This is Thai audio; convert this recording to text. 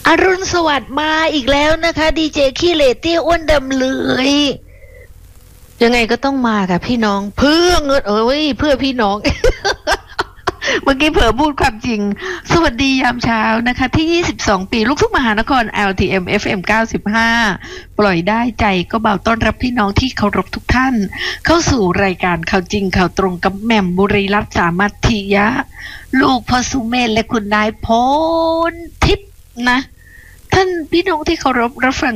อรุณสวัสดิ์มาอีกแล้วนะคะดีเจขี้เหร่เตี้ยอ้วนดำเลยยังไงก็ต้องมาค่ะพี่น้องเพื่อเงินเพื่อพี่น้อง เมื่อกี้เผลอพูดความจริงสวัสดียามเช้านะคะที่22ปีลูกทุ่งมหานคร LTM FM 95ปล่อยได้ใจก็เบาต้อนรับพี่น้องที่เคารพทุกท่านเข้าสู่รายการข่าวจริงข่าวตรงกับแหม่มบุรีรัตน์สามัคคียะลูกพ่อสุเมธและคุณนายพลทิพย์นะท่านพี่น้องที่เคารพรับฟัง